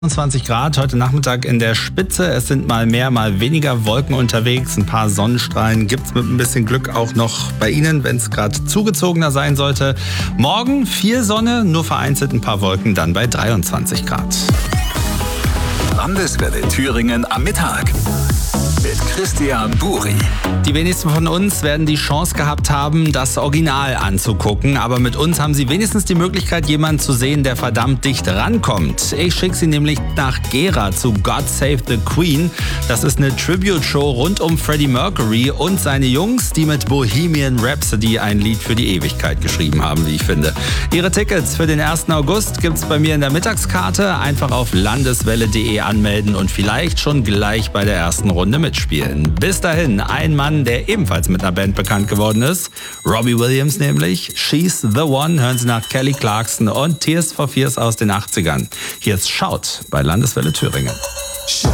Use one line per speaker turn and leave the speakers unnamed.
20 Grad heute Nachmittag in der Spitze. Es sind mal mehr, mal weniger Wolken unterwegs. Ein paar Sonnenstrahlen gibt es mit ein bisschen Glück auch noch bei Ihnen, wenn es gerade zugezogener sein sollte. Morgen viel Sonne, nur vereinzelt ein paar Wolken, dann bei 23 Grad.
Landeswelle Thüringen am Mittag mit Christian Buri.
Die wenigsten von uns werden die Chance gehabt haben, das Original anzugucken. Aber mit uns haben Sie wenigstens die Möglichkeit, jemanden zu sehen, der verdammt dicht rankommt. Ich schicke Sie nämlich nach Gera zu God Save the Queen. Das ist eine Tribute-Show rund um Freddie Mercury und seine Jungs, die mit Bohemian Rhapsody ein Lied für die Ewigkeit geschrieben haben, wie ich finde. Ihre Tickets für den 1. August gibt's bei mir in der Mittagskarte. Einfach auf landeswelle.de anmelden und vielleicht schon gleich bei der ersten Runde mitspielen. Bis dahin, ein Mann, der ebenfalls mit einer Band bekannt geworden ist. Robbie Williams nämlich. She's the One. Hören Sie nach Kelly Clarkson und Tears for Fears aus den 80ern. Hier ist Shout bei Landeswelle Thüringen.